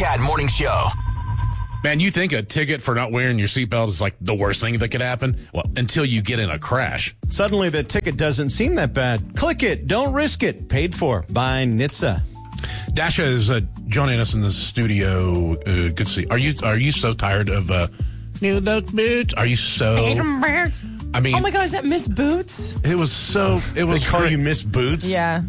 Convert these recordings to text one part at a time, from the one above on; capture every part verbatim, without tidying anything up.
Cat Morning Show. Man, you think a ticket for not wearing your seatbelt is like the worst thing that could happen? Well, until you get in a crash. Suddenly the ticket doesn't seem that bad. Click it. Don't risk it. Paid for by N H T S A. Dasha is uh, joining us in the studio. Uh, good to see. Are you are you so tired of uh, new those boots? Are you so? I mean, Oh my God, is that Miss Boots? it was so. It was. They call great. you Miss Boots? Yeah.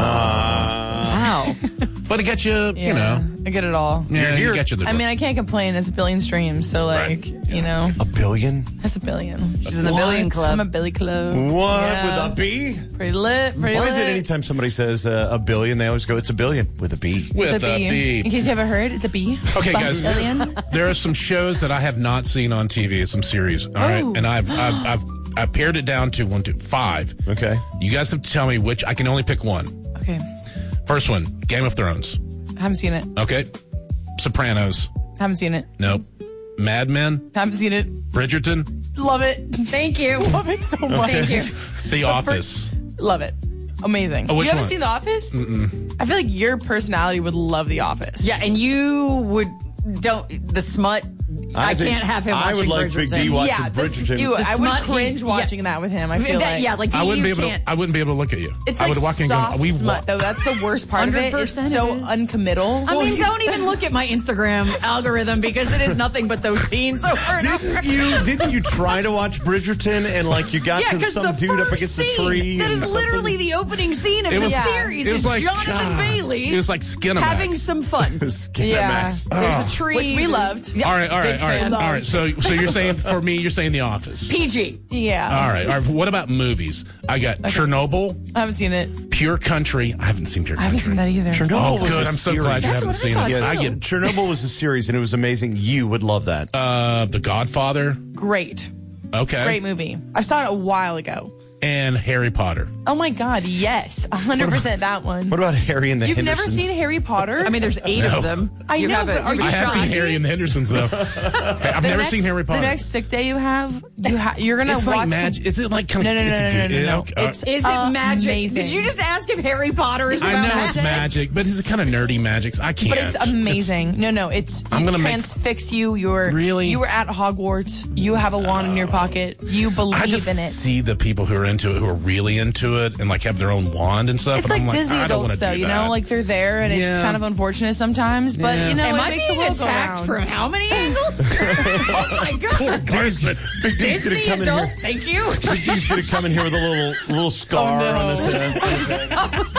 Wow. But it gets you. Yeah. You know. I get it all. Yeah, You're- it gets you the. I mean, I can't complain. It's a billion streams, so like, Right. you know, A billion? that's a billion. She's in the billion club. I'm a Billy Club. What? Yeah. With a B? Pretty lit. Pretty Why lit. is it anytime somebody says uh, a billion, they always go, it's a billion with a B? with The a B. B. In case you haven't heard, it's a B. Okay, By guys. Billion. There are some shows that I have not seen on T V. Some series. All right, Oh. and I've I've I've I pared it down to one, two, five. Okay. You guys have to tell me which. I can only pick one. Okay. First one, Game of Thrones. Haven't seen it. Okay. Sopranos. Haven't seen it. Nope. Mad Men. Haven't seen it. Bridgerton. Love it. Thank you. Love it so much. Thank you. The Office. Love it. Amazing. Oh, which you haven't one? seen The Office? Mm-mm. I feel like your personality would love The Office. Yeah, and you would don't the smut. I, think- can't have him I watching would like Big Bridgerton. D watching yeah, this, Bridgerton. ew, I would smut, cringe he's- watching yeah. that with him. I feel That- like yeah, like I you wouldn't be able can't. to. I wouldn't be able to look at you. it's I like would walk in. soft and go, we smut wa- though. That's the worst part of it. It's one hundred percent so it is. uncommittal. I mean, don't even look at my Instagram algorithm because it is nothing but those scenes over and over. Didn't you, didn't you try to watch Bridgerton and like you got Yeah, to because some the dude up first against the scene, tree? that and is something? literally the opening scene of It the was- series. it was is like Jonathan God. Bailey It was like Skinamax. having some fun. Yeah. Skinamax. There's a tree. Which we there's- loved. Yeah, All right, all right, big all right, fan. all right. So, so you're saying for me, you're saying The Office. P G. Yeah. All right, all right. What about movies? I got Chernobyl, I haven't seen it. Pure Country. I haven't seen Pure I Country. haven't seen that either. Chernobyl Oh, was good. a I'm so series. glad you That's haven't what I seen thought, it. Yes, I get Chernobyl was a series and it was amazing. You would love that. uh, The Godfather. Great. Okay. Great movie. I saw it a while ago. And Harry Potter. Oh my God, yes. one hundred percent that one. What about Harry and the You've never Hendersons? seen Harry Potter? I mean, there's eight No. of them. I You know, have a- but are you you I have seen shocked? Harry and the Hendersons though. Hey, I've the never next, seen Harry Potter. The next sick day you have, you ha- you're going to it's watch... like magic. Is it like kind No, of? no, no, it's no, no, good. no, no. Okay. It's Is it magic? amazing. Did you just ask if Harry Potter is I about know magic? it's magic, but is it kind of nerdy magic? I can't. But it's amazing. No, no, it's I'm it gonna make- transfix you. You're Really? You were at Hogwarts. You have a wand in your pocket. You believe I just in it. see the people who are into it, who are really into it, and like have their own wand and stuff. It's and like I'm Disney I don't adults, wanna though. do You that. know, like they're there, and Yeah. it's kind of unfortunate sometimes. But Yeah. you know, Am it I makes being the world go attacked round. from how many angles? oh my god! Person. Big D's gonna Disney come in adult, here. thank you. Big D's gonna come in here with a little little scar Oh, no. on his head.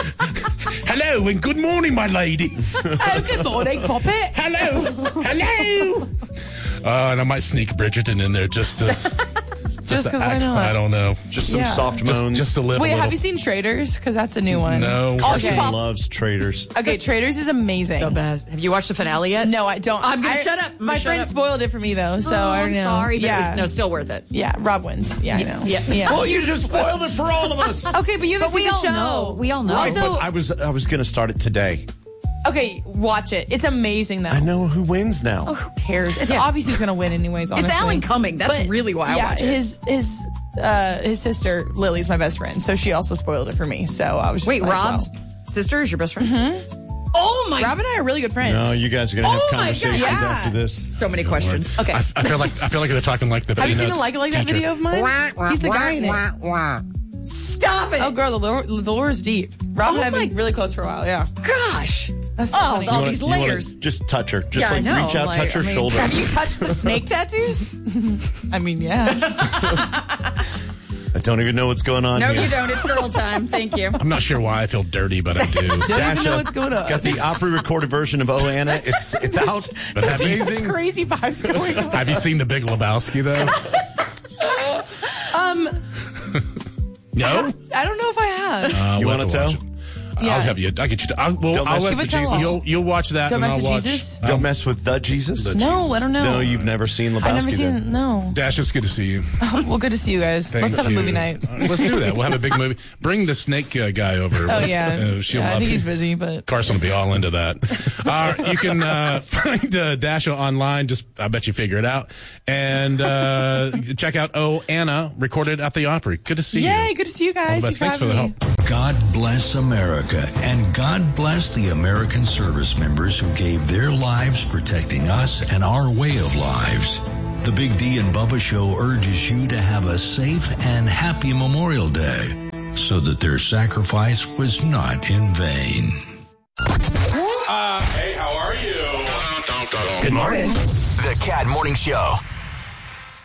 Hello and good morning, my lady. Oh, good morning, Poppet. Hello, hello. Uh, and I might sneak Bridgerton in there just to, Just to because why act- not? I don't know. Just some Yeah. soft Just, moans. just to live. Wait, a little. have you seen Traders? Because that's a new one. No. Carson Okay. loves traders. Okay, Traders is amazing. The best. Have you watched the finale yet? No, I don't. I'm gonna I- shut up. I'm My gonna shut friend up. spoiled it for me though, so Oh, I don't I'm know. sorry, but yeah, it was, no, still worth it. yeah, Rob wins. Yeah, I know. Yeah. yeah. Well, you just spoiled it for all of us. Okay, but you haven't But we seen the all show. know. We all know. Right, Also, but I was I was gonna start it today. okay, watch it. It's amazing though. I know who wins now. Oh, who cares? It's Yeah. obvious who's gonna win anyways. Honestly. It's Alan Cumming. That's But, really why I yeah, watch it. his his uh, his sister Lily's my best friend, so she also spoiled it for me. So I was just Wait, like, Rob's well. sister is your best friend? Mm-hmm. Oh my! Rob and I are really good friends. No, you guys are gonna have Oh my God, conversations yeah. after this. So many questions. Okay. I, I feel like I feel like they're talking like the. Have you seen the Peanuts Like It Like That teacher. video of mine? He's the guy in it. Stop it! Oh, girl, the lore, the lore is deep. Rob Oh and I have my- been really close for a while. Yeah. Gosh! That's so Oh, funny. all You wanna- these you wanna layers. just touch her. Just Yeah, I like know, reach out, like, touch her I mean, shoulder. Have you touched the snake tattoos? I mean, yeah. I don't even know what's going on No, here. you don't. It's girl time. Thank you. I'm not sure why I feel dirty, but I do. Don't even Dasha know what's going on. got the Opry recorded version of Oh Anna. It's it's out. But have you, There's crazy vibes going on. have you seen The Big Lebowski though? Um, No. I don't know if I have. Uh, You we'll wanna have to tell? watch it. Yeah. I'll have you. I get you. To, I'll, well, Don't I'll mess let with the Jesus. Jesus. You'll, you'll watch that, Don't and mess I'll with watch. Jesus? Don't mess with the Jesus. The- No, I don't know. No, you've never seen Lebowski. I've never then. seen. No. Dash, it's good to see you. Well, good to see you guys. Thank Let's have you. a movie night. Uh, Let's do that. We'll have a big movie. Bring the snake uh, guy over. Oh yeah. Uh, she'll yeah I love think it. he's busy, but Carson will be all into that. Uh, you can uh, find uh, Dasha online. Just, I bet you figure it out. And uh, check out Oh Anna, recorded at the Opry. Good to see you. yay, good to see you All guys. the best. Thanks Thanks for the having me. help. God bless America, and God bless the American service members who gave their lives protecting us and our way of lives. The Big D and Bubba Show urges you to have a safe and happy Memorial Day so that their sacrifice was not in vain. Uh, hey, how are you? Good morning. The Cat Morning Show.